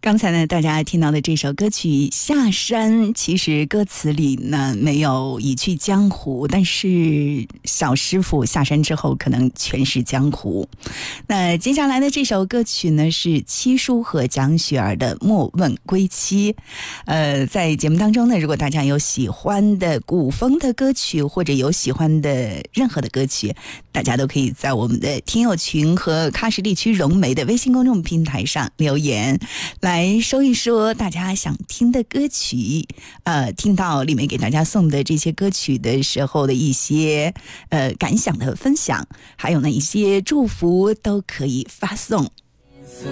刚才呢，大家听到的这首歌曲《下山》，其实歌词里呢没有一句江湖，但是小师傅下山之后，可能全是江湖。那接下来的这首歌曲呢，是七叔和蒋雪儿的《莫问归期》。在节目当中呢，如果大家有喜欢的古风的歌曲，或者有喜欢的任何的歌曲，大家都可以在我们的听友群和喀什地区融媒的微信公众平台上留言，来说一说大家想听的歌曲。听到里面给大家送的这些歌曲的时候的一些感想的分享，还有呢一些祝福都可以发送。